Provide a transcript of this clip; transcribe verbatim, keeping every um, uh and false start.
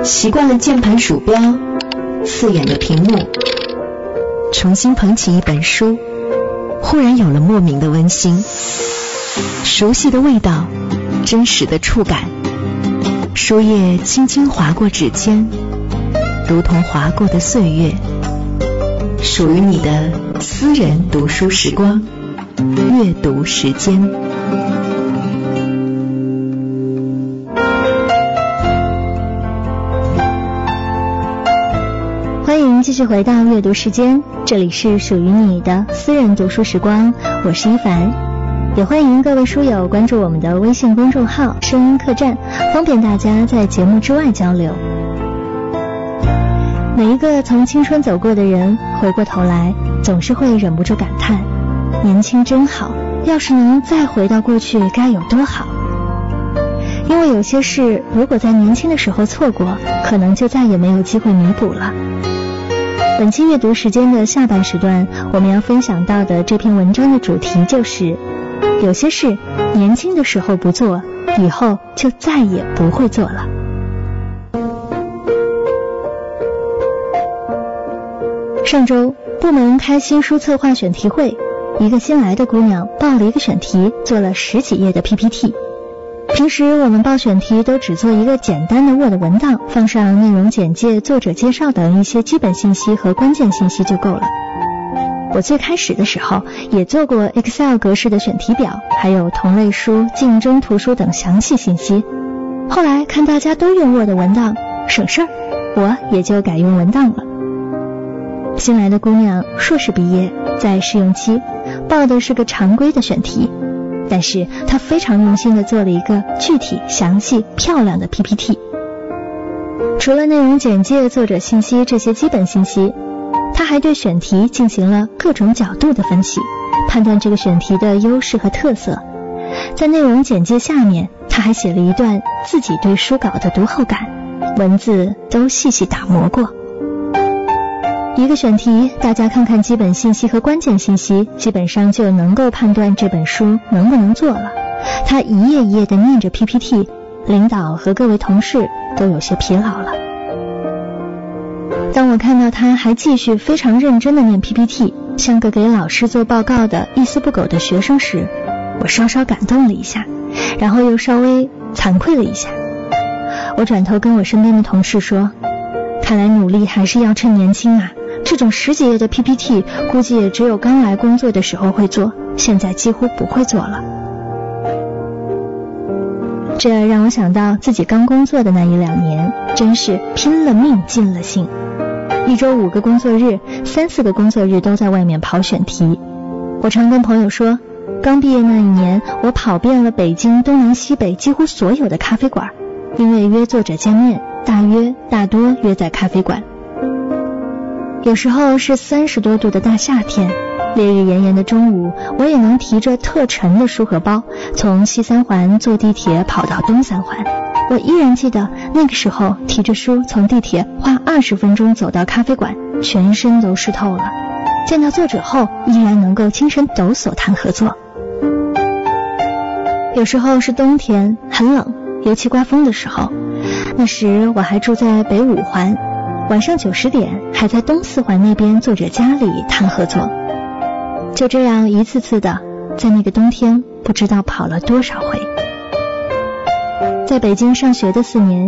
习惯了键盘鼠标，刺眼的屏幕，重新捧起一本书，忽然有了莫名的温馨，熟悉的味道，真实的触感，书页轻轻划过指尖，如同划过的岁月，属于你的私人读书时光，阅读时间。 欢迎继续回到阅读时间，这里是属于你的私人读书时光，我是一凡。也欢迎各位书友关注我们的微信公众号声音客栈，方便大家在节目之外交流。每一个从青春走过的人，回过头来总是会忍不住感叹，年轻真好，要是能再回到过去该有多好。因为有些事如果在年轻的时候错过，可能就再也没有机会弥补了。本期阅读时间的下半时段，我们要分享到的这篇文章的主题就是有些事年轻的时候不做，以后就再也不会做了。上周部门开新书策划选题会，一个新来的姑娘报了一个选题，做了十几页的 P P T。 平时我们报选题都只做一个简单的 Word 文档，放上内容简介、作者介绍等一些基本信息和关键信息就够了。我最开始的时候也做过 Excel 格式的选题表，还有同类书、竞争图书等详细信息。后来看大家都用 Word 文档，省事儿，我也就改用文档了。新来的姑娘硕士毕业，在试用期，报的是个常规的选题，但是她非常用心地做了一个具体、详细、漂亮的 P P T。 除了内容简介、作者信息这些基本信息，她还对选题进行了各种角度的分析，判断这个选题的优势和特色。在内容简介下面，她还写了一段自己对书稿的读后感，文字都细细打磨过。一个选题，大家看看基本信息和关键信息，基本上就能够判断这本书能不能做了。他一页一页地念着 P P T， 领导和各位同事都有些疲劳了。当我看到他还继续非常认真地念 P P T， 像个给老师做报告的一丝不苟的学生时，我稍稍感动了一下，然后又稍微惭愧了一下。我转头跟我身边的同事说，看来努力还是要趁年轻啊，这种十几页的 P P T 估计也只有刚来工作的时候会做，现在几乎不会做了。这让我想到自己刚工作的那一两年，真是拼了命尽了兴。一周五个工作日，三四个工作日都在外面跑选题。我常跟朋友说，刚毕业那一年，我跑遍了北京东南西北几乎所有的咖啡馆，因为约作者见面，大约大多约在咖啡馆。有时候是三十多度的大夏天，烈日炎炎的中午，我也能提着特沉的书和包，从西三环坐地铁跑到东三环。我依然记得那个时候，提着书从地铁花二十分钟走到咖啡馆，全身都湿透了。见到作者后，依然能够精神抖擞谈合作。有时候是冬天，很冷，尤其刮风的时候，那时我还住在北五环，晚上九十点还在东四环那边作者家里谈合作。就这样一次次的，在那个冬天不知道跑了多少回。在北京上学的四年，